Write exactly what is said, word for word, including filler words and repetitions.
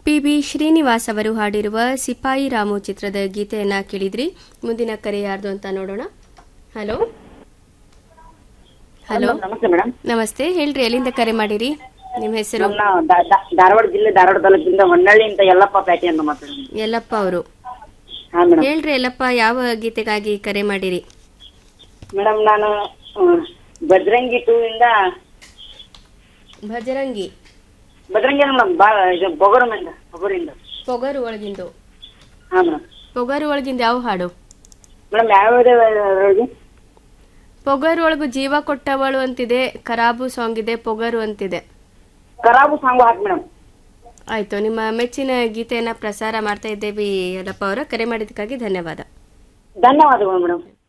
P B Srinivas ಅವರು ಹಾಡಿರುವ ಸಿಪಾಯಿ ರಾಮು ಚಿತ್ರದ ಗೀತೆಯನ್ನ ಕೇಳಿದ್ರಿ. ಮುಂದಿನ ಕರೆ ಯಾರ್ದು ಅಂತ ನೋಡೋಣ. ಹಲೋ ಹಲೋ ನಮಸ್ತೆ ಮೇಡಮ್. ನಮಸ್ತೆ, ಹೇಳ್ರಿ, ಎಲ್ಲಿಂದ ಕರೆ ಮಾಡಿರಿ? ನಿಮ್ಮ ಹೆಸರು? ಧಾರವಾಡ ಜಿಲ್ಲೆ ಧಾರವಾಡ ತಾಲೂಕಿಂದ ಹೊನ್ನಳ್ಳಿಯಿಂದ ಯಲ್ಲಪ್ಪ ಪ್ಯಾಟಿ ಅಂತ ಮಾತಾಡ್ತೀನಿ. ಯಲ್ಲಪ್ಪ ಅವರು, ಹೇಳ್ರಿ ಯಲ್ಲಪ್ಪ, ಯಾವ ಗೀತೆಗಾಗಿ ಕರೆ ಮಾಡಿರಿ? ಮೇಡಮ್ ನಾನು ಬಜರಂಗಿ ಟೂ ಇಂದ ಭಜರಂಗಿ ಬಜರಂಗಿ ಮೇಡಮ್ ಬೊಗರು ಬೊಗರಿಂದ ಪೊಗರು ಒಳಗಿಂದು. ಹಾ ಮೇಡಮ್. ಪೊಗರು ಒಳಗಿಂದ ಯಾವ ಹಾಡು ಮೇಡಮ್? ಯಾವ ಪೊಗರು ಒಳಗು ಜೀವ ಕೊಟ್ಟವಳು ಅಂತಿದೆ, ಖರಾಬು ಸಾಂಗ್ ಇದೆ, ಪೊಗರು ಅಂತಿದೆ. ಖರಾಬು ಸಾಂಗ್ ಹಾಕಿ ಮೇಡಮ್. ಆಯ್ತು, ನಿಮ್ಮ ಮೆಚ್ಚಿನ ಗೀತೆಯನ್ನ ಪ್ರಸಾರ ಮಾಡ್ತಾ ಇದ್ದೇವೆ ಯಲ್ಲಪ್ಪ ಅವರ. ಕರೆ ಮಾಡಿದ್ದಕ್ಕಾಗಿ ಧನ್ಯವಾದ. ಧನ್ಯವಾದಗಳು ಮೇಡಮ್.